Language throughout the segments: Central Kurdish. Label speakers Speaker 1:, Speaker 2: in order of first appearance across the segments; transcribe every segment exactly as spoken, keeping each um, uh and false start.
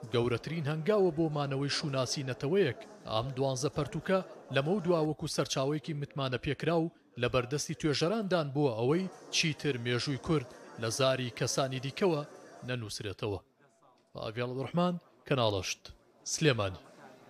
Speaker 1: گەورەترین هەنگاوە بۆ مانەوەی شوناسی نەتەوەیەک ئەم دوانزە پەرتوکە لەمە و دواوەکو سەرچاوەیەکی متمانە پێکرا و لە بەردەستی توێژەراندان بۆ ئەوەی چیتر مێژووی کورد لە زاری کەسانی دیکەوە نەنووسرێتەوە. ئاگەڵ ڕحمان کەناڵەشت سلێمانی.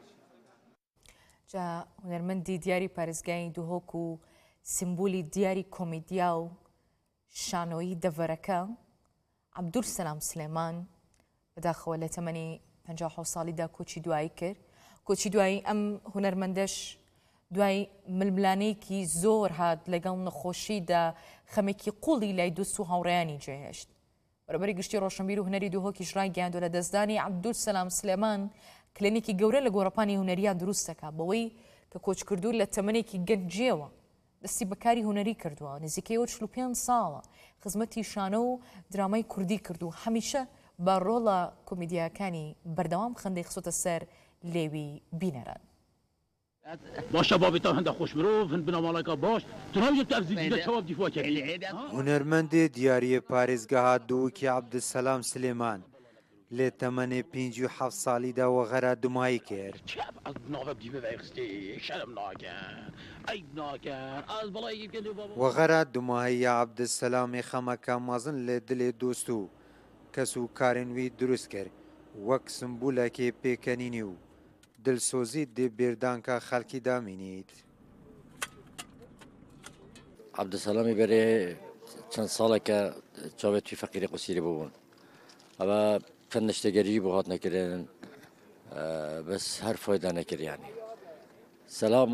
Speaker 2: جا هونەرمەندی دیاری پارێزگای دووهۆک و سمبولی دیاری کۆمیدیا و شانۆیی دەڤەرەکە عەبدولسەلام سلێمان بەداخەوە لە تەمەنی پەنجاو حەوت ساڵیدا کۆچی دوایی کرد. کۆچی دوایی ئەم هونەرمەندەش دوای ململانەیەکی زۆر هات لەگەڵ نەخۆشیدا خەمێکی قوڵی لای دۆست و هاوڕێیانی جێهێشت. بەرەبەری گشتی ڕۆشنبیر و هونەری دووهۆکیش ڕایگەیاندووە لە دەستدانی عەبدولسەلام سلێمان کلێنێکی گەورە لە گۆڕەپانی هونەریان دروست دەکات بەوەی کە کۆچکردوو لە تەمەنێکی گەنجیەوە دەستی بەکاری هونەری کردووە. نزیکەی چل و پێنج ساڵە خزمەتی شانە و درامای کوردی کردو. هەمیشە بە ڕۆڵە کۆمیدیاکانی بەردەوام خەندەی خسۆتە سەر لێوی بینەران.
Speaker 3: باشە بابی تا هەندە خۆش مرۆڤ هەند بناماڵەکە باش تراویە تەفزیدە چاواب دیفوا کردی.
Speaker 4: هونەرمەندێ دیاریە پارێزگەها دووکی عەبدولسەلام سلێمان لێ تەمەنێ پێنج و حەوت ساڵیدا وەغەرا دومایی کرد. وەغەرا دوماهی عەبدولسەلامی خەمەکە مەزن لێ دلێ دۆست و کەس و کارێنوی دروست کرد وەک سمبولەکێ پێکەنینی و دلسۆزی دێ بێردانکە خەڵکی دامینیت.
Speaker 5: عەبدولسەلامی بەرێ چەند ساڵێکە چاوێت توی فەقیری قوسیری بوون ئەوە چەند شتێگەری بۆ هات نەکردن بەس هەر فۆیدا نەکرد. یانی سەلام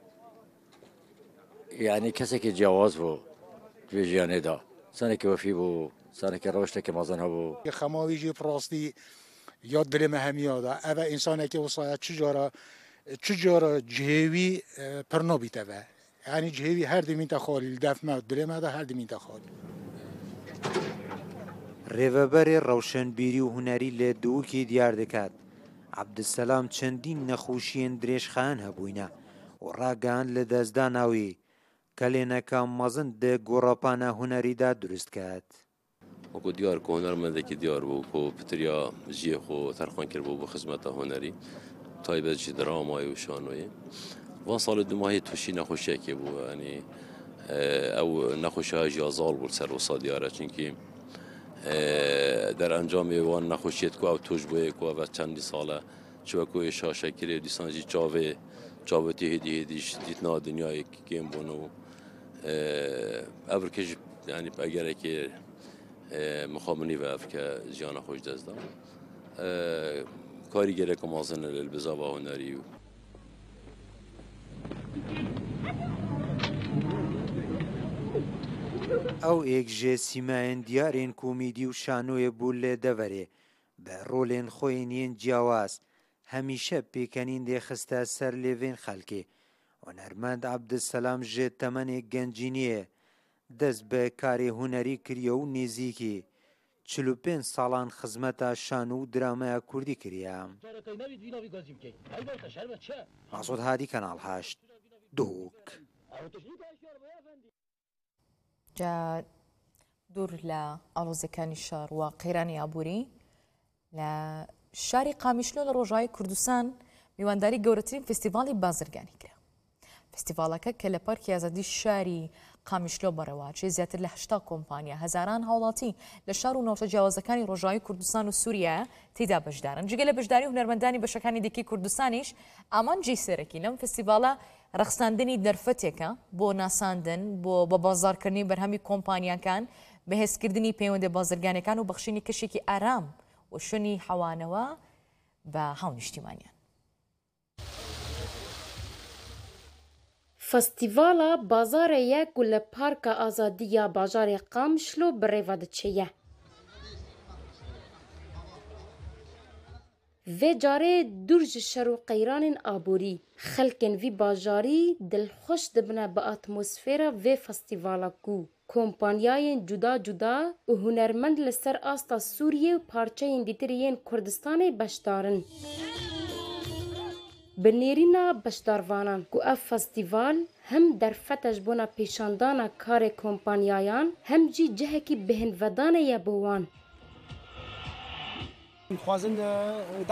Speaker 5: یعنی کەسێکی جیاواز بوو توێ ژیانێدا سانێکی وەفی بوو سانێکی ڕەوشتێکی مەزن هەبوو.
Speaker 6: خەماویژی پڕاستی یاد دلێمە هەمیادا ئەvە ئینسانێکی وسایە چجۆرە چجۆرە جهێوی پڕ نۆبیتەوە ینی جهێوی هەر دمینتە خۆلی دەفمە دلێمەدا هەر دمینتە خۆلی.
Speaker 4: ڕێڤەبەرێ ڕەوشنبیری و هونەری لێ دووکی دیار دەکات عەبدولسەلام چەندین نەخۆشیên درێژخایەن هەبووینە و ڕاگەیاند لە دەستداناوی کەلێنەکە مەزن دێ گۆڕەپانە هونەریدا دروست کات.
Speaker 7: وەکو دیار کە هونەرمەندێکی دیار بوو کۆ پتریا ژیە خۆ تەرخان کرد بوو بۆ خزمەتە هونەری تایبەتشی درامای و شانۆیی. وان ساڵ دوماهی تووشی نەخۆشیەکی بوو ینی ئەو نەخۆشیە ژیازاڵ بوو سەر وسا دیارە چونکی دەرئەنجامی وان نەخۆشیێت کو ئەو توش بۆیە کو بە چەندی ساڵە چوەکۆی شاشەکرێ دیسانجی چاوێ چاوەتی هێدی هێدیش دیتنا دنیایەکی گێم بوون و ئەڤرکەش ینی ئەگەرێکی مخابنی و ئەفکە ژیانە خۆش دەستدا کاریگەرێکە مازنە لە بزاوا هونەری و
Speaker 4: ئەو ئێکژێ سیمایەن دیارێن کۆمیدی و شانۆیە بوو لێ دەڤەرێ بە ڕۆڵێن خۆی نیەن جیاواز هەمیشە پێکەنین دێخستە سەر لێڤێن خەڵکێ. هونەرمەند عەبدولسەلام ژێ تەمەنێک گەنجینیە دەست بە کارێ هونەری کردیە و نێزیکی چل و پێنج ساڵان خزمەتە شانۆ و درامایە کوردی کردیە. مەسعود هادی کەناڵ هەشت دووک.
Speaker 2: جا دوور لە ئاڵۆزەکانی شار و قەیرانی ئابووری لە شاری قامیشلۆ لە ڕۆژاوی کوردستان میوانداری گەورەترین فستیڤاڵی بازرگانی کرا. فستیڤاڵەکە کە لە پارکی ئازادی شاری قامیشلۆ بەڕێوەچێ زیاتر لە هەشتا کۆمپانیا هەزاران هاوڵاتی لە شار و ناوچە جیاوازەکانی ڕۆژاوی کوردستان و سووریا تێدا بەشدارن. جگە لە بەشداری هونەرمەندانی بەشەکانی دیکەی کوردستانیش ئامانجی سەرەکی لەم فستیڤاڵە رەخساندنی دەرفەتێکە بۆ ناساندن بۆ بە بازارکردنی بەرهەمی کۆمپانیاکان بەهێزکردنی پەیوەندی بازرگانەکان و بەخشینی کەشێکی ئارام و شوێنی حەوانەوە بە هاونیشتیمانیان.
Speaker 8: فستیڤاڵە بازارە یەک و لە پارکە ئازادیە باژارێ قامیشلۆ بڕێوە دەچێیە. vê carê dûr ji şer û qeyranên aborî xelkên vî bajarî dilxweş dibine bi atmosfêra vê festîvala ku kompanyayên cuda cuda û hunermend li ser asta Sûriyê û parçeyên dîtirî yên Kurdistanê beşdarin. Bi nêrîna beşdarvanan ku ev festîval hem derfete ji bona pêşandana karê kompanyayan hem jî cihekî bihinvedanê ye bo wan.